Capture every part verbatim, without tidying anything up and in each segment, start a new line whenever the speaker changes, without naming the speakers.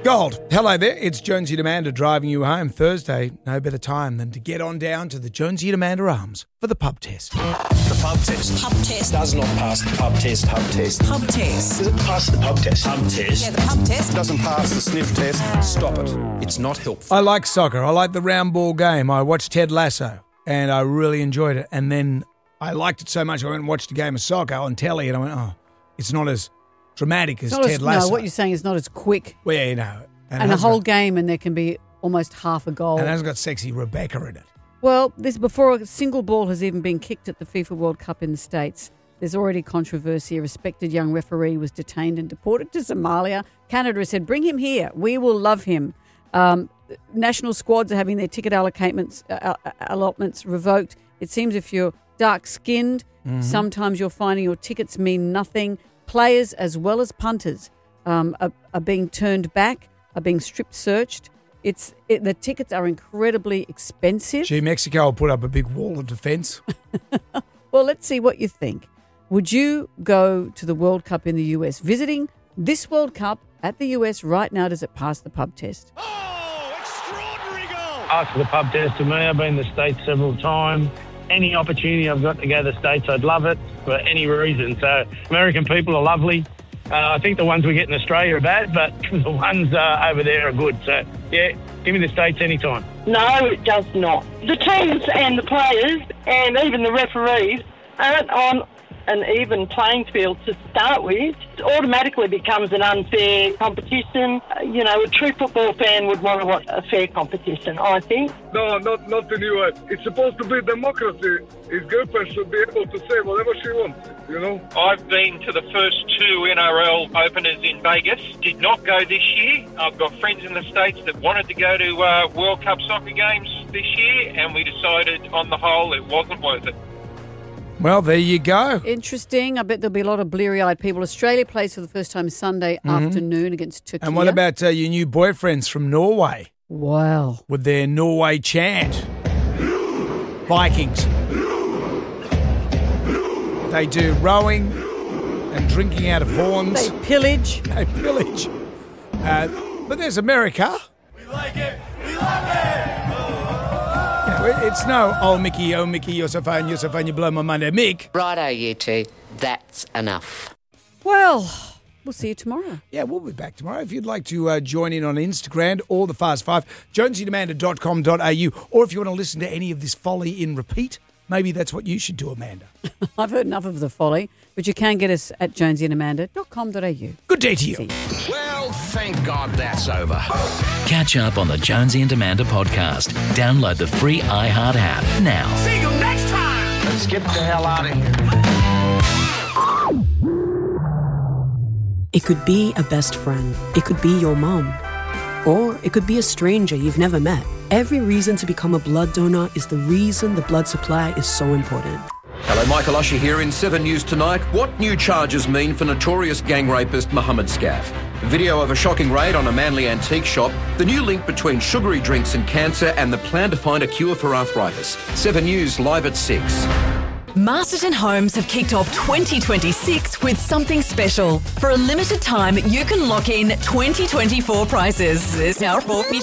Gold. Hello there. It's Jonesy and Amanda driving you home Thursday. No better time than to get on down to the Jonesy and Amanda Arms for the pub test.
The pub test.
Pub test.
Does not pass the pub test. Pub test.
Pub test.
Does it pass the pub test? Pub test.
Yeah, the pub test.
Doesn't pass the sniff test. Stop it. It's not helpful.
I like soccer. I like the round ball game. I watched Ted Lasso and I really enjoyed it. And then I liked it so much I went and watched a game of soccer on telly and I went, oh, it's not as dramatic as
It's not
Ted
as,
Lasso.
no, what you're saying is not as quick.
Well, yeah, you know.
And, and a whole got, game and there can be almost half a goal.
And it hasn't got sexy Rebecca in it.
Well, this before a single ball has even been kicked at the FIFA World Cup in the States. There's already controversy. A respected young referee was detained and deported to Somalia. Canada has said, bring him here. We will love him. Um, national squads are having their ticket allotments, uh, allotments revoked. It seems if you're dark-skinned, mm-hmm. sometimes you're finding your tickets mean nothing. Players as well as punters um, are, are being turned back, are being strip searched. It's it, the tickets are incredibly expensive.
Gee, Mexico will put up a big wall of defence.
Well, let's see what you think. Would you go to the World Cup in the U S? Visiting this World Cup at the U S right now, does it pass the pub test?
Oh, extraordinary goal!
Ask for the pub test to me. I've been to the States several times. Any opportunity I've got to go to the States, I'd love it for any reason. So American people are lovely. Uh, I think the ones we get in Australia are bad, but the ones uh, over there are good. So, yeah, give me the States anytime.
No, it does not. The teams and the players and even the referees aren't on an even playing field to start with. It automatically becomes an unfair competition. Uh, you know, a true football fan would want to watch a fair competition, I think.
No, not not in the U S. It's supposed to be democracy. His girlfriend should be able to say whatever she wants, you know?
I've been to the first two N R L openers in Vegas. Did not go this year. I've got friends in the States that wanted to go to uh, World Cup soccer games this year, and we decided on the whole it wasn't worth it.
Well, there you go.
Interesting. I bet there'll be a lot of bleary-eyed people. Australia plays for the first time Sunday mm-hmm. afternoon against Turkey.
And what about uh, your new boyfriends from Norway?
Wow.
With their Norway chant. Vikings. They do rowing and drinking out of horns.
They pillage.
They pillage. Uh, but there's America.
We like it. We love it.
It's no, oh, Mickey, oh, Mickey, you're so fine, you're so fine, you blow my mind. Mick.
Righto, you two. That's enough.
Well, we'll see you tomorrow.
Yeah, we'll be back tomorrow. If you'd like to uh, join in on Instagram or the Fast Five, jonesy and amanda dot com dot a u, or if you want to listen to any of this folly in repeat, maybe that's what you should do, Amanda.
I've heard enough of the folly, but you can get us at jonesy and amanda dot com dot a u.
Good day to you.
Well, thank God that's over.
Catch up on the Jonesy and Amanda podcast. Download the free iHeart app now.
See you next time.
Let's get the hell out of here.
It could be a best friend. It could be your mom. Or it could be a stranger you've never met. Every reason to become a blood donor is the reason the blood supply is so important.
Hello, Michael Usher here in Seven News Tonight. What new charges mean for notorious gang rapist Mohammed Scaff? Video of a shocking raid on a Manly antique shop, the new link between sugary drinks and cancer, and the plan to find a cure for arthritis. Seven News live at six.
Masterton Homes have kicked off twenty twenty-six with something special. For a limited time, you can lock in twenty twenty-four prices. There's now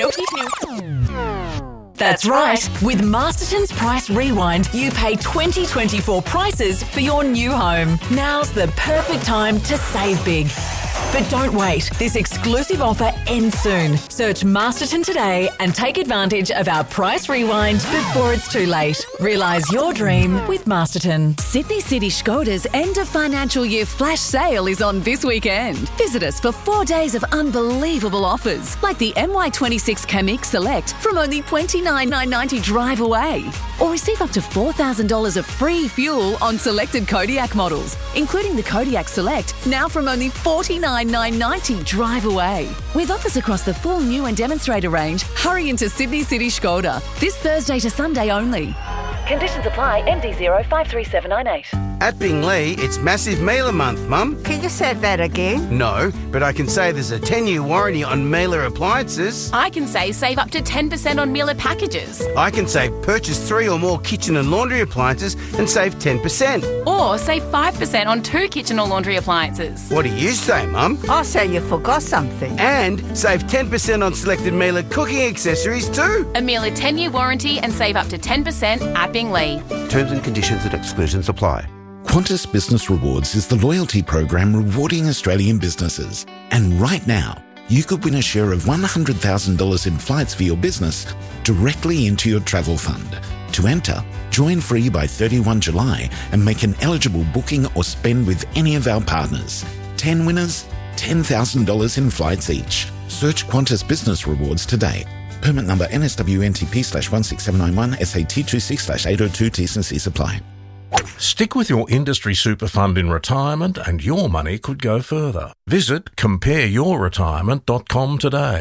That's right. With Masterton's Price Rewind, you pay twenty twenty-four prices for your new home. Now's the perfect time to save big. But don't wait. This exclusive offer ends soon. Search Masterton today and take advantage of our Price Rewind before it's too late. Realise your dream with Masterton.
Sydney City Skoda's end of financial year flash sale is on this weekend. Visit us for four days of unbelievable offers, like the M Y twenty-six Kamiq Select from only twenty-nine thousand nine hundred ninety dollars drive away. Or receive up to four thousand dollars of free fuel on selected Kodiak models, including the Kodiak Select, now from only forty-nine thousand nine hundred ninety dollars drive away. With offers across the full new and demonstrator range, hurry into Sydney City Skoda this Thursday to Sunday only.
Conditions apply. M D zero five three seven nine eight.
At Binglee, it's Massive Mailer Month, Mum.
Can you say that again?
No, but I can say there's a ten-year warranty on Mailer appliances.
I can say save up to ten percent on Mailer packages.
I can say purchase three or more kitchen and laundry appliances and save ten percent.
Or save five percent on two kitchen or laundry appliances.
What do you say, Mum?
I say you forgot something.
And save ten percent on selected Mailer cooking accessories too.
A Mailer ten-year warranty and save up to ten percent at Binglee.
Terms and conditions and exclusions apply. Qantas Business Rewards is the loyalty program rewarding Australian businesses. And right now, you could win a share of one hundred thousand dollars in flights for your business directly into your travel fund. To enter, join free by thirty-first of July and make an eligible booking or spend with any of our partners. ten winners, ten thousand dollars in flights each. Search Qantas Business Rewards today. Permit number N S W N T P slash one six seven nine one S A T two six slash eight oh two T's and C's apply.
Stick with your industry super fund in retirement and your money could go further. Visit compare your retirement dot com today.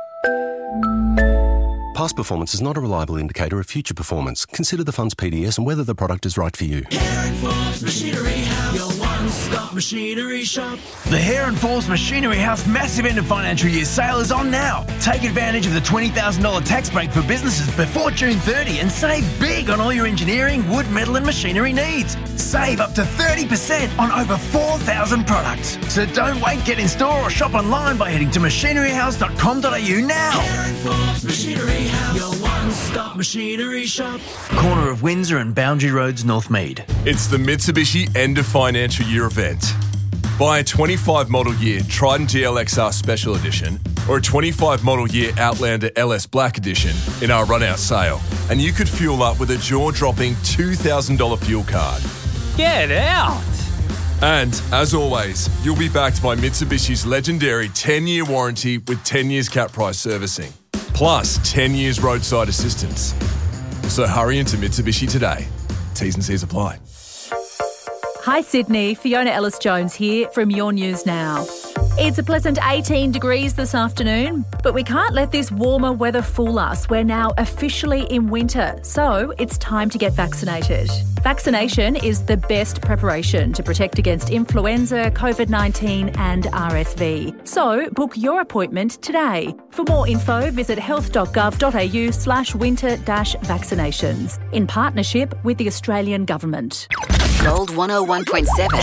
Past performance is not a reliable indicator of future performance. Consider the fund's P D S and whether the product is right for you.
Hair and Forbes Machinery House, your one-stop machinery shop.
The Hair and Forbes Machinery House massive end of financial year sale is on now. Take advantage of the twenty thousand dollars tax break for businesses before June thirtieth and save big on all your engineering, wood, metal and machinery needs. Save up to thirty percent on over four thousand products. So don't wait, get in store or shop online by heading to machinery house dot com dot a u now.
Hair and Forbes Machinery House, your one-stop machinery shop.
Corner of Windsor and Boundary Roads, Northmead.
It's the Mitsubishi End of Financial Year event. Buy a twenty-five model year Trident G L X R Special Edition or a twenty-five model year Outlander L S Black Edition in our run-out sale, and you could fuel up with a jaw-dropping two thousand dollars fuel card.
Get out!
And, as always, you'll be backed by Mitsubishi's legendary ten-year warranty with ten years cap price servicing, plus ten years roadside assistance. So hurry into Mitsubishi today. T's and C's apply.
Hi Sydney, Fiona Ellis-Jones here from Your News Now. It's a pleasant eighteen degrees this afternoon, but we can't let this warmer weather fool us. We're now officially in winter, so it's time to get vaccinated. Vaccination is the best preparation to protect against influenza, COVID nineteen and R S V. So book your appointment today. For more info, visit health dot gov dot a u slash winter dash vaccinations in partnership with the Australian Government.
Gold one oh one point seven.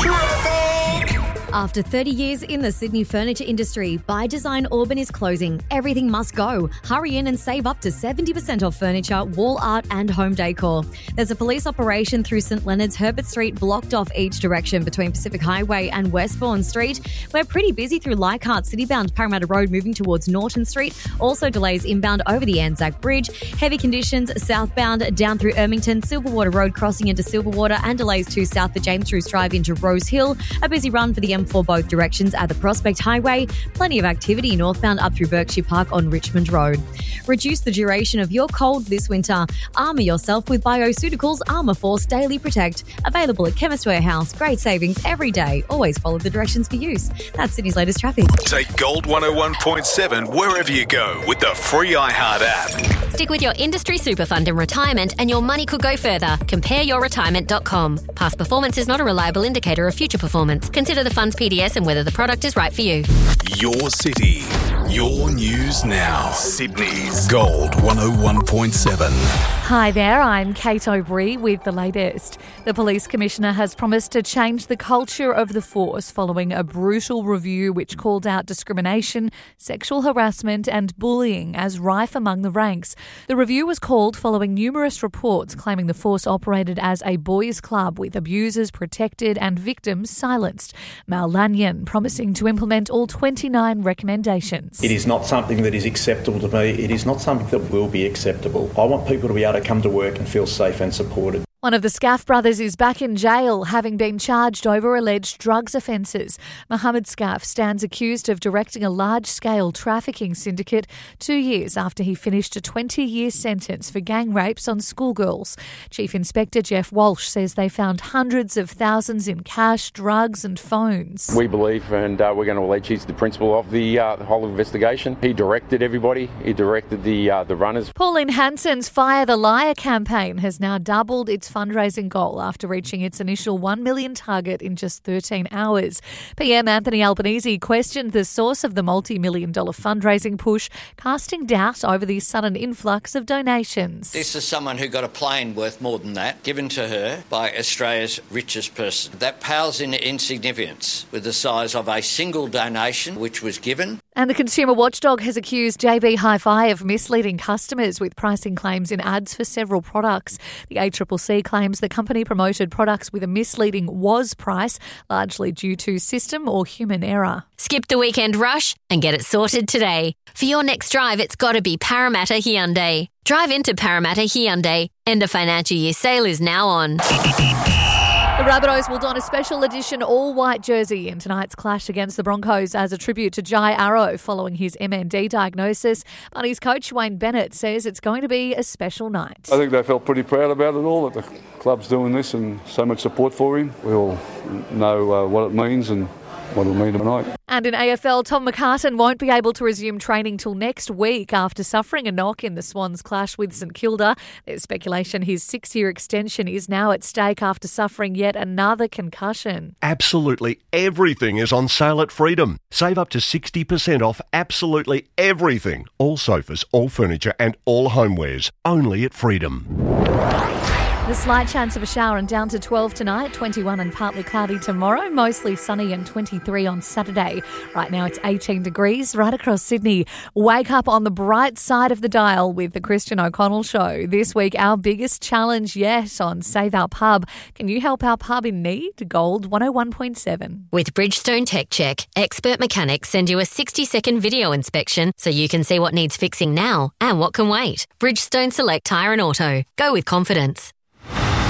After thirty years in the Sydney furniture industry, By Design Auburn is closing. Everything must go. Hurry in and save up to seventy percent off furniture, wall art and home decor. There's a police operation through St Leonard's Herbert Street, blocked off each direction between Pacific Highway and Westbourne Street. We're pretty busy through Leichhardt Citybound Parramatta Road moving towards Norton Street. Also delays inbound over the Anzac Bridge. Heavy conditions southbound down through Ermington, Silverwater Road crossing into Silverwater, and delays to south the James Roos Drive into Rose Hill. A busy run for the M for both directions at the Prospect Highway. Plenty of activity northbound up through Berkshire Park on Richmond Road. Reduce the duration of your cold this winter. Armour yourself with Bioceuticals Armour Force Daily Protect. Available at Chemist Warehouse. Great savings every day. Always follow the directions for use. That's Sydney's latest traffic.
Take Gold one oh one point seven wherever you go with the free iHeart app.
Stick with your industry super fund in retirement and your money could go further. compare your retirement dot com. Past performance is not a reliable indicator of future performance. Consider the fund's P D S and whether the product is right for you.
Your city, your news now. Sydney's Gold one oh one point seven.
Hi there, I'm Kate O'Brien with the latest. The Police Commissioner has promised to change the culture of the force following a brutal review which called out discrimination, sexual harassment and bullying as rife among the ranks. The review was called following numerous reports claiming the force operated as a boys' club with abusers protected and victims silenced. Mal Lanyon promising to implement all twenty-nine recommendations.
It is not something that is acceptable to me. It is not something that will be acceptable. I want people to be able to come to work and feel safe and supported.
One of the Scaff brothers is back in jail, having been charged over alleged drugs offences. Mohammed Scaff stands accused of directing a large-scale trafficking syndicate two years after he finished a twenty-year sentence for gang rapes on schoolgirls. Chief Inspector Jeff Walsh says they found hundreds of thousands in cash, drugs and phones.
We believe, and uh, we're going to allege he's the principal of the, uh, the whole investigation. He directed everybody. He directed the, uh, the runners.
Pauline Hanson's Fire the Liar campaign has now doubled its fundraising goal after reaching its initial one million target in just thirteen hours. P M Anthony Albanese questioned the source of the multi-million dollar fundraising push, casting doubt over the sudden influx of donations.
This is someone who got a plane worth more than that given to her by Australia's richest person. That pales in insignificance with the size of a single donation which was given.
And the consumer watchdog has accused J B Hi-Fi of misleading customers with pricing claims in ads for several products. The A C C C claims the company promoted products with a misleading was price, largely due to system or human error.
Skip the weekend rush and get it sorted today. For your next drive, it's got to be Parramatta Hyundai. Drive into Parramatta Hyundai. End of financial year sale is now on.
The Rabbitohs will don a special edition all-white jersey in tonight's clash against the Broncos as a tribute to Jai Arrow following his M N D diagnosis. Bunnies coach Wayne Bennett says it's going to be a special night.
I think they felt pretty proud about it all, that the club's doing this and so much support for him. We all know uh, what it means and what it'll mean tonight.
And in A F L, Tom McCartan won't be able to resume training till next week after suffering a knock in the Swans clash with St Kilda. There's speculation his six-year extension is now at stake after suffering yet another concussion.
Absolutely everything is on sale at Freedom. Save up to sixty percent off absolutely everything. All sofas, all furniture and all homewares. Only at Freedom.
The slight chance of a shower and down to twelve tonight, twenty-one and partly cloudy tomorrow, mostly sunny and twenty-three on Saturday. Right now it's eighteen degrees right across Sydney. Wake up on the bright side of the dial with the Christian O'Connell Show. This week, our biggest challenge yet on Save Our Pub. Can you help our pub in need? Gold one oh one point seven.
With Bridgestone Tech Check, expert mechanics send you a sixty-second video inspection so you can see what needs fixing now and what can wait. Bridgestone Select Tyre and Auto. Go with confidence.